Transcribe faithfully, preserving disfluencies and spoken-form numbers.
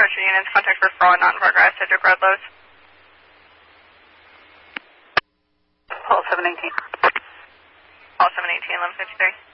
Ocean units, contact for fraud, not in progress, Cedric Redlows. Call seven eighteen. Call seven eighteen, eleven fifty-three.